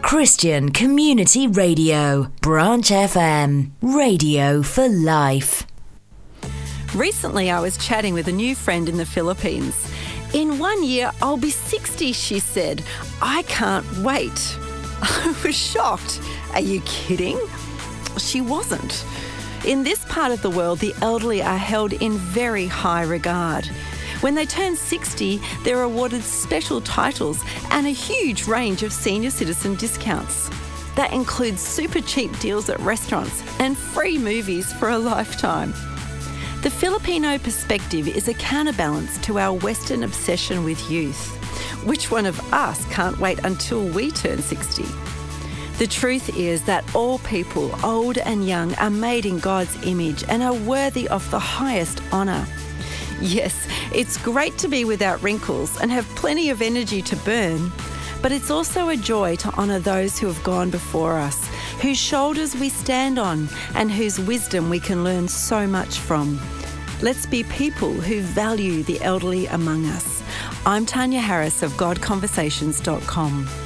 Christian Community Radio, Branch FM, radio for life. Recently, I was chatting with a new friend in the Philippines. In 1 year, I'll be 60, she said. I can't wait. I was shocked. Are you kidding? She wasn't. In this part of the world, the elderly are held in very high regard. When they turn 60, they're awarded special titles and a huge range of senior citizen discounts. That includes super cheap deals at restaurants and free movies for a lifetime. The Filipino perspective is a counterbalance to our Western obsession with youth. Which one of us can't wait until we turn 60? The truth is that all people, old and young, are made in God's image and are worthy of the highest honour. Yes, it's great to be without wrinkles and have plenty of energy to burn, but it's also a joy to honour those who have gone before us, whose shoulders we stand on and whose wisdom we can learn so much from. Let's be people who value the elderly among us. I'm Tanya Harris of GodConversations.com.